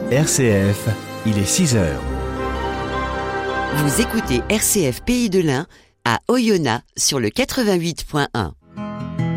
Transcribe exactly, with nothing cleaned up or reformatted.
R C F, il est six heures. Vous écoutez R C F Pays de l'Ain à Oyonnax sur le quatre-vingt-huit point un.